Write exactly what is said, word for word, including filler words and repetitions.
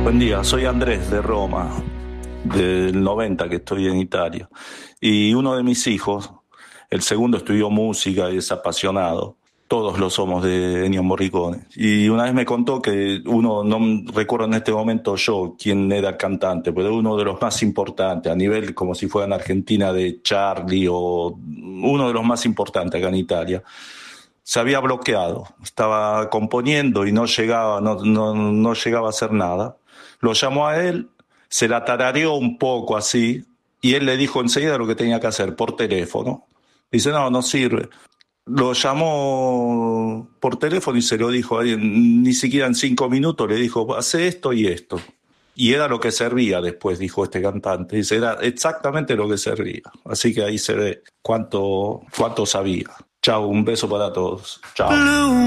Buen día, soy Andrés de Roma, del noventa que estoy en Italia. Y uno de mis hijos, el segundo estudió música y es apasionado. Todos lo somos de Ennio Morricone. Y una vez me contó que uno, no recuerdo en este momento yo quién era el cantante, pero uno de los más importantes, a nivel como si fuera en Argentina de Charlie o uno de los más importantes acá en Italia. Se había bloqueado, estaba componiendo y no llegaba, no, no, no llegaba a hacer nada. Lo llamó a él, se la tarareó un poco así, y él le dijo enseguida lo que tenía que hacer por teléfono. Dice, no, no sirve. Lo llamó por teléfono y se lo dijo, ahí, ni siquiera en cinco minutos le dijo, hace esto y esto. Y era lo que servía después, dijo este cantante. Dice, era exactamente lo que servía. Así que ahí se ve cuánto, cuánto sabía. Chao, un beso para todos. Chao.